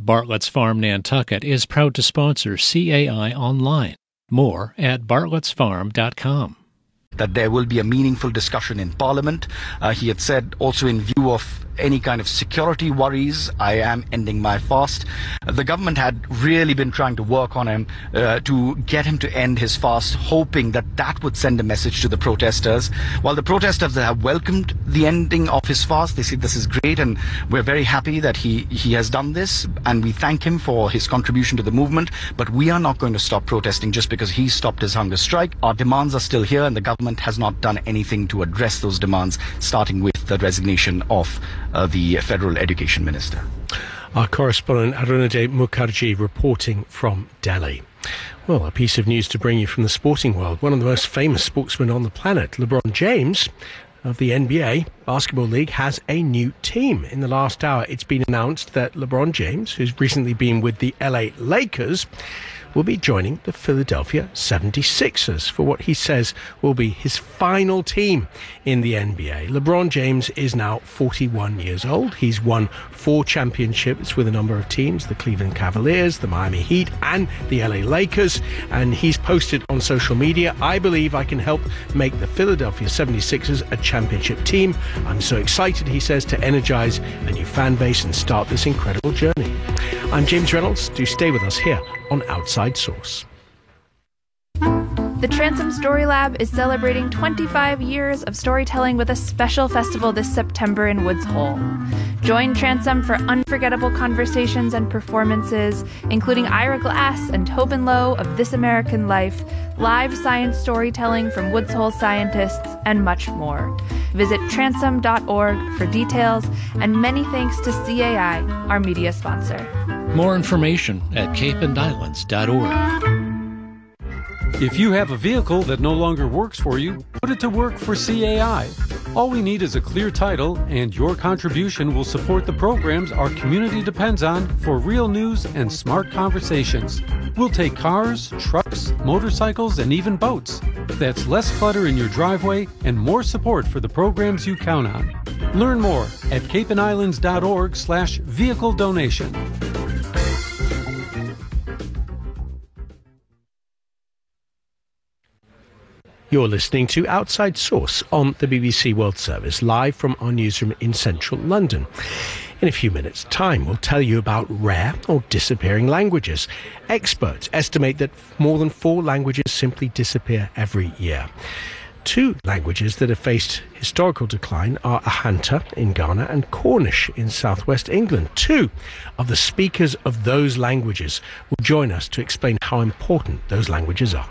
Bartlett's Farm Nantucket is proud to sponsor CAI Online. More at bartlettsfarm.com. That there will be a meaningful discussion in Parliament. He had said also, in view of any kind of security worries, I am ending my fast. The government had really been trying to work on him to get him to end his fast, hoping that that would send a message to the protesters. While the protesters have welcomed the ending of his fast, they say this is great and we're very happy that he has done this, and we thank him for his contribution to the movement, but we are not going to stop protesting just because he stopped his hunger strike. Our demands are still here, and the government has not done anything to address those demands, starting with the resignation of the Federal Education Minister. Our correspondent Arunadej Mukherjee reporting from Delhi. Well, a piece of news to bring you from the sporting world. One of the most famous sportsmen on the planet, LeBron James of the NBA Basketball League, has a new team. In the last hour, it's been announced that LeBron James, who's recently been with the LA Lakers, will be joining the Philadelphia 76ers for what he says will be his final team in the NBA. LeBron James is now 41 years old. He's won 4 championships with a number of teams, the Cleveland Cavaliers, the Miami Heat, and the LA Lakers. And he's posted on social media, "I believe I can help make the Philadelphia 76ers a championship team. I'm so excited," he says, "to energize a new fan base and start this incredible journey." I'm James Reynolds. Do stay with us here on Outside Source. The Transom Story Lab is celebrating 25 years of storytelling with a special festival this September in Woods Hole. Join Transom for unforgettable conversations and performances, including Ira Glass and Tobin Lowe of This American Life, live science storytelling from Woods Hole scientists, and much more. Visit transom.org for details, and many thanks to CAI, our media sponsor. More information at capeandislands.org. If you have a vehicle that no longer works for you, put it to work for CAI. All we need is a clear title, and your contribution will support the programs our community depends on for real news and smart conversations. We'll take cars, trucks, motorcycles, and even boats. That's less clutter in your driveway and more support for the programs you count on. Learn more at capeandislands.org/vehicle donation. You're listening to Outside Source on the BBC World Service, live from our newsroom in central London. In a few minutes' time, we'll tell you about rare or disappearing languages. Experts estimate that more than 4 languages simply disappear every year. 2 languages that have faced historical decline are Ahanta in Ghana and Cornish in southwest England. 2 of the speakers of those languages will join us to explain how important those languages are.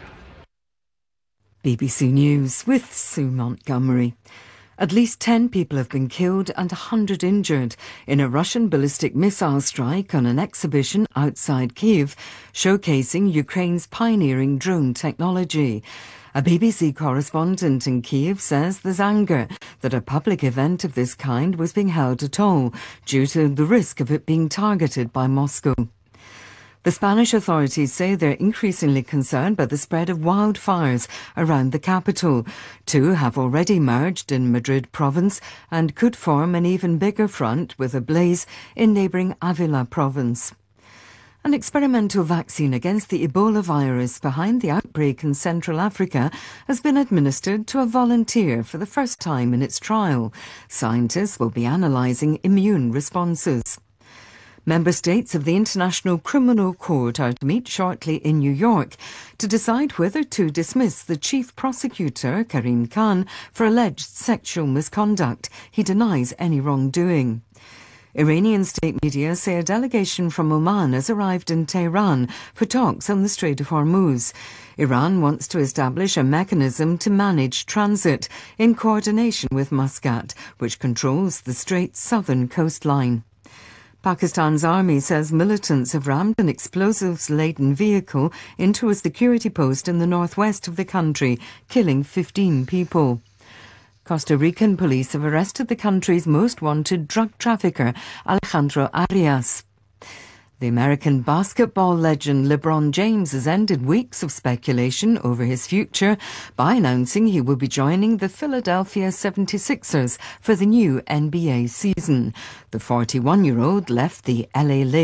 BBC News with Sue Montgomery. At least 10 people have been killed and 100 injured in a Russian ballistic missile strike on an exhibition outside Kyiv, showcasing Ukraine's pioneering drone technology. A BBC correspondent in Kyiv says there's anger that a public event of this kind was being held at all, due to the risk of it being targeted by Moscow. The Spanish authorities say they're increasingly concerned by the spread of wildfires around the capital. 2 have already emerged in Madrid province and could form an even bigger front with a blaze in neighbouring Avila province. An experimental vaccine against the Ebola virus behind the outbreak in Central Africa has been administered to a volunteer for the first time in its trial. Scientists will be analysing immune responses. Member states of the International Criminal Court are to meet shortly in New York to decide whether to dismiss the chief prosecutor, Karim Khan, for alleged sexual misconduct. He denies any wrongdoing. Iranian state media say a delegation from Oman has arrived in Tehran for talks on the Strait of Hormuz. Iran wants to establish a mechanism to manage transit in coordination with Muscat, which controls the strait's southern coastline. Pakistan's army says militants have rammed an explosives-laden vehicle into a security post in the northwest of the country, killing 15 people. Costa Rican police have arrested the country's most wanted drug trafficker, Alejandro Arias. The American basketball legend LeBron James has ended weeks of speculation over his future by announcing he will be joining the Philadelphia 76ers for the new NBA season. The 41-year-old left the LA Lakers